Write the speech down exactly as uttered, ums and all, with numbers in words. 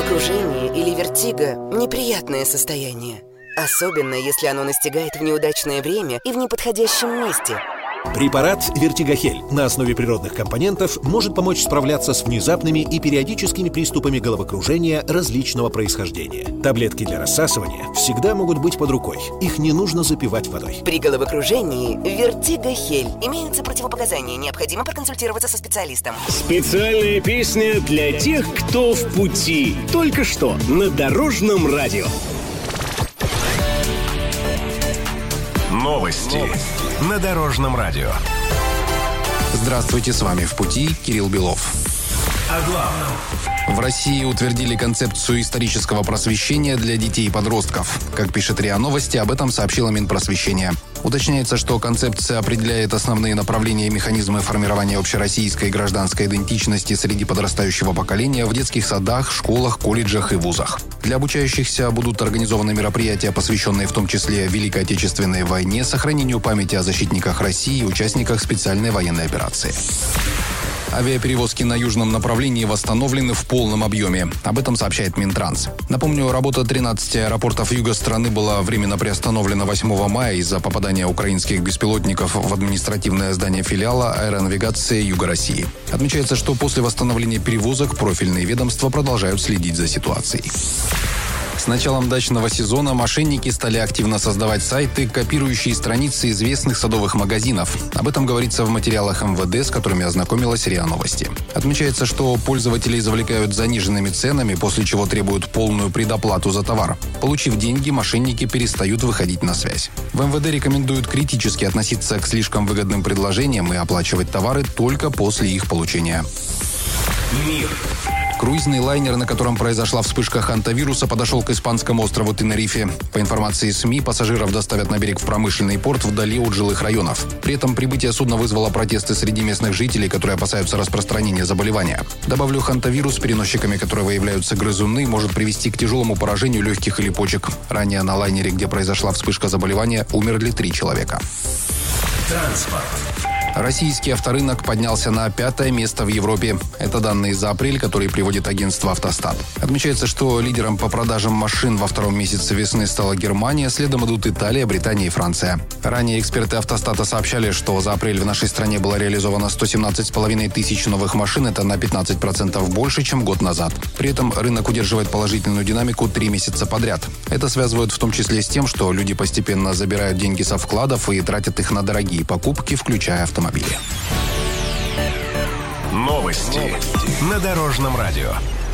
Головокружение или вертиго – неприятное состояние. Особенно, если оно настигает в неудачное время и в неподходящем месте. Препарат «Вертигохель» на основе природных компонентов может помочь справляться с внезапными и периодическими приступами головокружения различного происхождения. Таблетки для рассасывания всегда могут быть под рукой. Их не нужно запивать водой. При головокружении «Вертигохель». Имеются противопоказания. Необходимо проконсультироваться со специалистом. Специальная песня для тех, кто в пути. Только что на Дорожном радио. Новости. Новости на Дорожном радио. Здравствуйте, с вами «В пути» Кирилл Белов. О главном. В России утвердили концепцию исторического просвещения для детей и подростков. Как пишет РИА Новости, об этом сообщила Минпросвещение. Уточняется, что концепция определяет основные направления и механизмы формирования общероссийской и гражданской идентичности среди подрастающего поколения в детских садах, школах, колледжах и вузах. Для обучающихся будут организованы мероприятия, посвященные в том числе Великой Отечественной войне, сохранению памяти о защитниках России и участниках специальной военной операции. Авиаперевозки на южном направлении восстановлены в полном объеме. Об этом сообщает Минтранс. Напомню, работа тринадцати аэропортов юга страны была временно приостановлена восьмого мая из-за попадания украинских беспилотников в административное здание филиала аэронавигации Юга России. Отмечается, что после восстановления перевозок профильные ведомства продолжают следить за ситуацией. С началом дачного сезона мошенники стали активно создавать сайты, копирующие страницы известных садовых магазинов. Об этом говорится в материалах эм вэ дэ, с которыми ознакомилась РИА Новости. Отмечается, что пользователей завлекают заниженными ценами, после чего требуют полную предоплату за товар. Получив деньги, мошенники перестают выходить на связь. В эм вэ дэ рекомендуют критически относиться к слишком выгодным предложениям и оплачивать товары только после их получения. Мир. Круизный лайнер, на котором произошла вспышка хантавируса, подошел к испанскому острову Тенерифе. По информации СМИ, пассажиров доставят на берег в промышленный порт вдали от жилых районов. При этом прибытие судна вызвало протесты среди местных жителей, которые опасаются распространения заболевания. Добавлю, хантавирус, переносчиками которого являются грызуны, может привести к тяжелому поражению легких или почек. Ранее на лайнере, где произошла вспышка заболевания, умерли три человека. Транспорт. Российский авторынок поднялся на пятое место в Европе. Это данные за апрель, которые приводит агентство «Автостат». Отмечается, что лидером по продажам машин во втором месяце весны стала Германия, следом идут Италия, Британия и Франция. Ранее эксперты «Автостата» сообщали, что за апрель в нашей стране было реализовано сто семнадцать с половиной тысяч новых машин. Это на пятнадцать процентов больше, чем год назад. При этом рынок удерживает положительную динамику три месяца подряд. Это связывают в том числе с тем, что люди постепенно забирают деньги со вкладов и тратят их на дорогие покупки, включая автомобили. Новости на Дорожном радио.